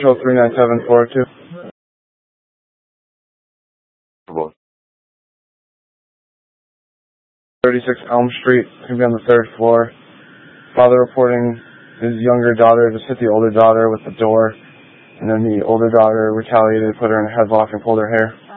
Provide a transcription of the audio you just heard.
Control 39742. 36 Elm Street, going to be on the 3rd floor. Father reporting his younger daughter just hit the older daughter with the door, and then the older daughter retaliated, put her in a headlock, and pulled her hair.